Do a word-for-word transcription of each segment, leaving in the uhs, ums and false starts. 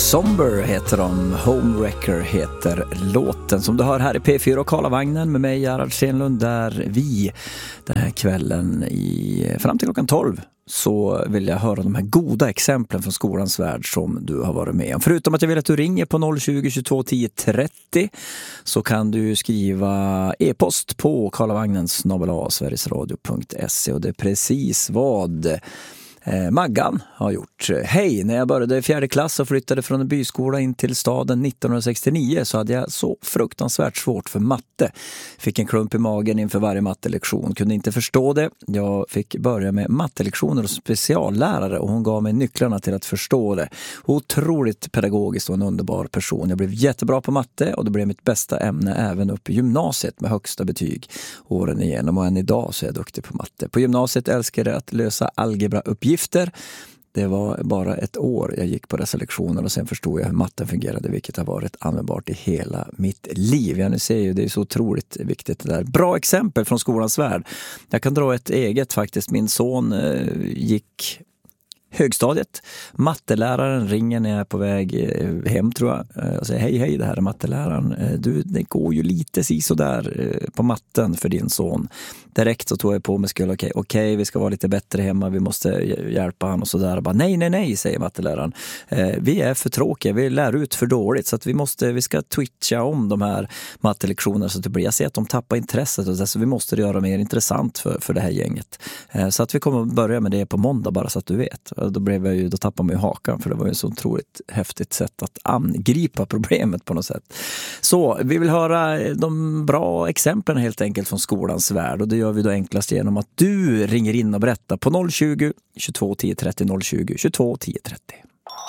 Somber heter de, Homewrecker heter låten som du hör här i P fyra och Karlavagnen med mig Gerhard Stenlund, där vi den här kvällen i, fram till klockan tolv så vill jag höra de här goda exemplen från skolans värld som du har varit med om. Förutom att jag vill att du ringer på noll tjugo, tjugotvå, tio, trettio så kan du skriva e-post på karlavagnen snabel-a sverigesradio punkt se, och det är precis vad Maggan har gjort. Hej, när jag började i fjärde klass och flyttade från en byskola in till staden nittonhundrasextionio så hade jag så fruktansvärt svårt för matte. Fick en klump i magen inför varje mattelektion. Kunde inte förstå det. Jag fick börja med mattelektioner och speciallärare och hon gav mig nycklarna till att förstå det. Otroligt pedagogiskt och en underbar person. Jag blev jättebra på matte och det blev mitt bästa ämne även upp i gymnasiet med högsta betyg åren igenom, och än idag så är jag duktig på matte. På gymnasiet älskade jag att lösa algebrauppgifter. Det var bara ett år jag gick på dessa lektioner och sen förstod jag hur matten fungerade, vilket har varit användbart i hela mitt liv. Ja, ni ser ju, det är så otroligt viktigt det där. Bra exempel från skolans värld. Jag kan dra ett eget faktiskt. Min son eh, gick högstadiet. Matteläraren ringer när jag är på väg hem, tror jag, och säger hej hej, det här är matteläraren. Du, det går ju lite så där på matten för din son. Direkt så tog jag på mig skulle okej, okay, okej, vi ska vara lite bättre hemma, vi måste hjälpa han och sådär. Bara, nej, nej, nej, säger matteläraren. Vi är för tråkiga, vi lär ut för dåligt så att vi måste, vi ska twitcha om de här mattelektionerna så att det blir, jag ser att de tappar intresset och så vi måste göra mer intressant för, för det här gänget. Så att vi kommer att börja med det på måndag, bara så att du vet. Då, blev jag ju, då tappade man ju hakan, för det var ju ett så otroligt häftigt sätt att angripa problemet på något sätt. Så vi vill höra de bra exemplen helt enkelt från skolans värld, och det gör vi då enklast genom att du ringer in och berättar på noll tjugo, tjugotvå, tio, trettio, noll tjugo, tjugotvå, tio, trettio.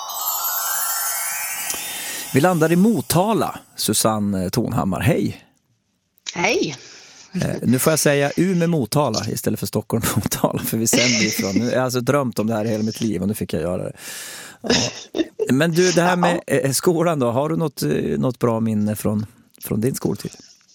Vi landar i Motala. Susanne Tonhammar, hej! Hej! Eh, nu får jag säga Umeå Motala istället för Stockholm Motala, för vi sänder ifrån. Nu har jag alltså drömt om det här hela mitt liv och nu fick jag göra det. Ja. Men du, det här med eh, skolan då, har du något, något bra minne från, från din skoltid?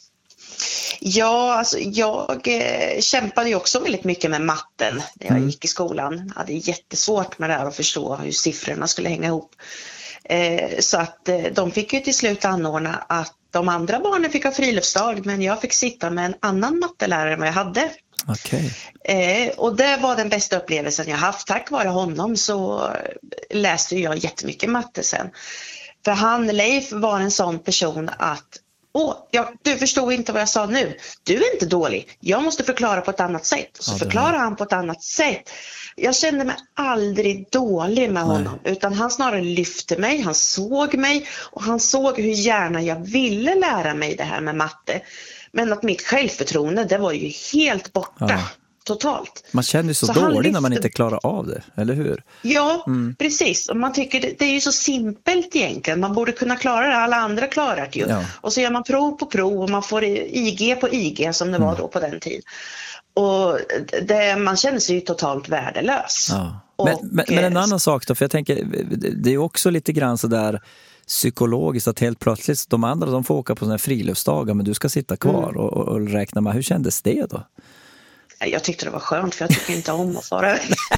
Ja, alltså jag eh, kämpade ju också väldigt mycket med matten när jag mm. gick i skolan. Jag hade jättesvårt med det här att förstå hur siffrorna skulle hänga ihop. Eh, så att eh, de fick ju till slut anordna att de andra barnen fick ha friluftsdag, men jag fick sitta med en annan mattelärare än vad jag hade. Okay. Eh, och det var den bästa upplevelsen jag haft. Tack vare honom så läste jag jättemycket matte sen. För han, Leif, var en sån person att Åh, ja, du förstod inte vad jag sa nu. Du är inte dålig. Jag måste förklara på ett annat sätt. Så ja, förklarar han på ett annat sätt. Jag kände mig aldrig dålig med honom. Nej. Utan han snarare lyfte mig. Han såg mig. Och han såg hur gärna jag ville lära mig det här med matte. Men att mitt självförtroende, det var ju helt borta. Ja. Totalt. Man känner ju så, så dålig lyfte... när man inte klarar av det, eller hur? Ja, mm. precis. Och man tycker det, det är ju så simpelt egentligen. Man borde kunna klara det, alla andra klarar det ju. Ja. Och så gör man prov på prov och man får I G på I G som det mm. var då på den tiden. Och det, man känner sig ju totalt värdelös. Ja. Men, och, men, men en annan sak då, för jag tänker, det är ju också lite grann så där psykologiskt att helt plötsligt de andra de får åka på såna här friluftsdagar, men du ska sitta kvar mm. och, och räkna med. Hur kändes det då? Jag tyckte det var skönt, för jag tycker inte om att fara.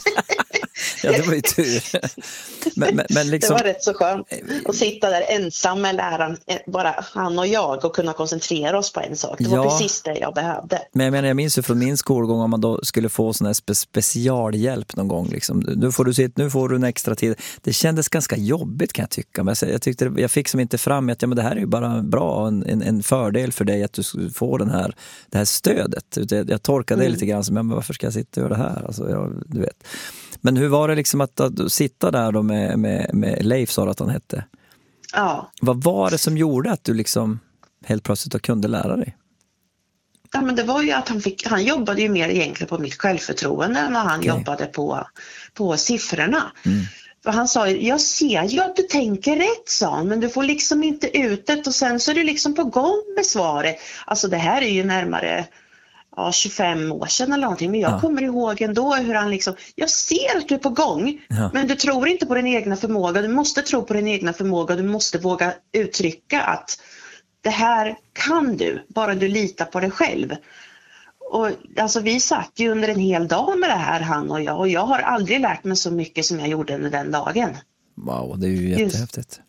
Ja, det var ju tur. Men, men, men liksom... Det var rätt så skönt att sitta där ensam med läraren, bara han och jag, och kunna koncentrera oss på en sak. Det var ja. precis det jag behövde. Men jag menar, jag minns ju från min skolgång om man då skulle få sån här spe- specialhjälp någon gång. Liksom. Nu får du sitta, nu får du en extra tid. Det kändes ganska jobbigt, kan jag tycka. Men jag, tyckte, jag fick som inte fram att ja, men det här är ju bara bra, en, en, en fördel för dig att du får den här, det här stödet. Jag, jag torkade mm. det lite grann som, men varför ska jag sitta och göra det här? Alltså, jag, du vet. Men hur var det liksom att, att sitta där då med, med, med Leif, sa att han hette? Ja. Vad var det som gjorde att du liksom helt plötsligt kunde lära dig? Ja, men det var ju att han fick, han jobbade ju mer egentligen på mitt självförtroende än han okay. jobbade på, på siffrorna. Mm. För han sa, jag ser ju att du tänker rätt, sa han, men du får liksom inte ut det, och sen så är du liksom på gång med svaret. Alltså det här är ju närmare... Ja, tjugofem år sedan eller någonting. Men jag ja. kommer ihåg ändå hur han liksom... Jag ser att du är på gång. Ja. Men du tror inte på din egna förmåga. Du måste tro på din egna förmåga. Du måste våga uttrycka att det här kan du. Bara du litar på dig själv. Och alltså vi satt ju under en hel dag med det här, han och jag. Och jag har aldrig lärt mig så mycket som jag gjorde under den dagen. Wow, det är ju jättehäftigt.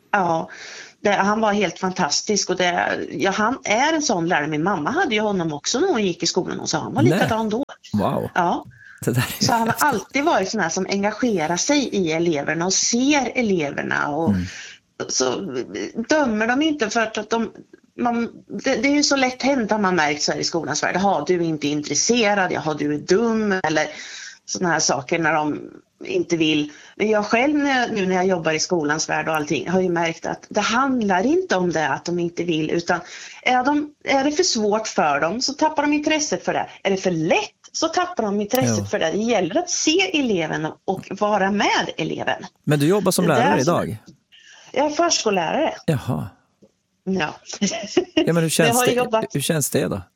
Ja, det, han var helt fantastisk och det, ja, han är en sån lärare. Min mamma hade ju honom också när hon gick i skolan och så han var likadan då. Wow. Ja. Det där är så han har alltid varit sån här som engagerar sig i eleverna och ser eleverna och mm. så dömer de inte för att de man, det, det är ju så lätt hänt att man märkt så här i skolans värld. Ja, du är inte intresserad, ja, du är dum eller såna här saker när de inte vill. Men jag själv nu när jag jobbar i skolans värld och allting har ju märkt att det handlar inte om det att de inte vill, utan är, de, är det för svårt för dem så tappar de intresset för det. Är det för lätt så tappar de intresset ja. för det. Det gäller att se eleven och vara med eleven. Men du jobbar som lärare som, idag? Jag är förskollärare. Jaha. Ja. ja men hur känns, det, jobbat... hur känns det då?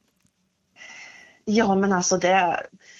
Ja men alltså det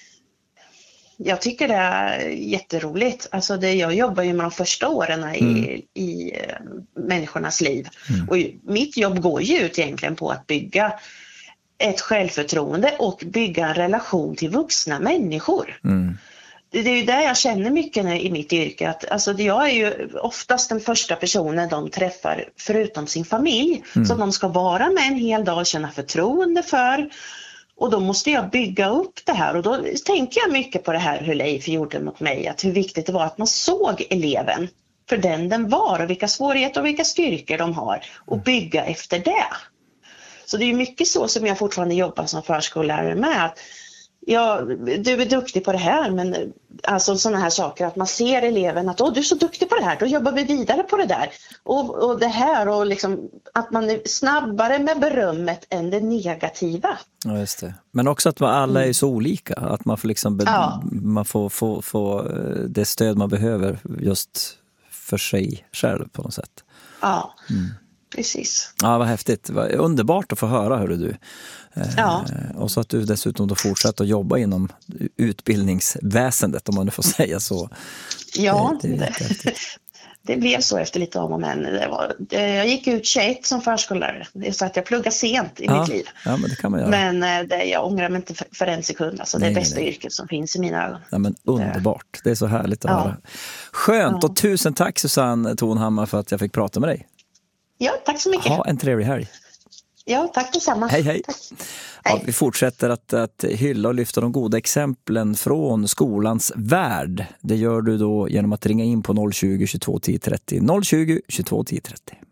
jag tycker det är jätteroligt. Alltså det, jag jobbar ju med de första åren i, mm. i uh, människornas liv. Mm. Och mitt jobb går ju ut egentligen på att bygga ett självförtroende och bygga en relation till vuxna människor. Mm. Det, det är ju där jag känner mycket i mitt yrke. Att, alltså, jag är ju oftast den första personen de träffar förutom sin familj. Mm. Så de ska vara med en hel dag och känna förtroende för. Och då måste jag bygga upp det här och då tänker jag mycket på det här hur Leif gjorde mot mig. Att hur viktigt det var att man såg eleven för den den var och vilka svårigheter och vilka styrkor de har och bygga efter det. Så det är mycket så som jag fortfarande jobbar som förskollärare med. Att ja, du är duktig på det här men alltså sådana här saker att man ser eleven att åh, du är så duktig på det här, då jobbar vi vidare på det där. Och, och det här och liksom att man är snabbare med berömmet än det negativa. Ja, just det. Men också att alla är så olika. Att man får, liksom be- ja. man får, får, får det stöd man behöver just för sig själv på något sätt. Ja, mm. precis. Ja, vad häftigt. Vad underbart att få höra, hörru du. Ja. Och så att du dessutom då fortsätter att jobba inom utbildningsväsendet, om man nu får säga så. Ja, det, det, det, det blev så efter lite om och men. Det var, det, jag gick ut tjugoett som förskollärare. Det är så att jag pluggade sent i ja, mitt liv. Ja, men det kan man göra. Men det, jag ångrar mig inte för, för en sekund. Alltså, det är det bästa nej. yrket som finns i mina ögon. Ja, men underbart. Det är så härligt att ja. höra. Skönt ja. och tusen tack Susanne Tonhammar för att jag fick prata med dig. Ja, tack så mycket. Ha en trevlig helg. Ja, tack detsamma. Hej, hej. Tack. Ja, vi fortsätter att, att hylla och lyfta de goda exemplen från skolans värld. Det gör du då genom att ringa in på noll tjugo, tjugotvå, tio trettio. noll tjugo, tjugotvå, tio trettio.